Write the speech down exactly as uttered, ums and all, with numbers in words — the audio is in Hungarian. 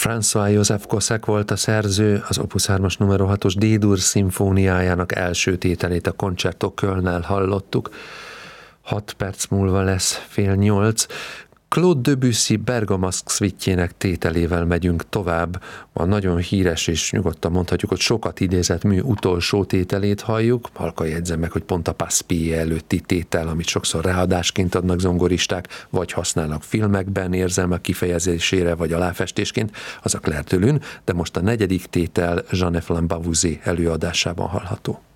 François Joseph Kossek volt a szerző, az Opus hármas numero hatos D-dur szimfóniájának első tételét a Concerto Kölnnel hallottuk. Hat perc múlva lesz fél nyolc. Claude Debussy Bergamasque szvittjének tételével megyünk tovább. A nagyon híres és nyugodtan mondhatjuk, hogy sokat idézett mű utolsó tételét halljuk. Halkan jegyzem meg, hogy pont a Passepied előtti tétel, amit sokszor ráadásként adnak zongoristák, vagy használnak filmekben érzelmek kifejezésére, vagy aláfestésként, az a Clair de Lune, de most a negyedik tétel Jeanne Lambavouzy előadásában hallható.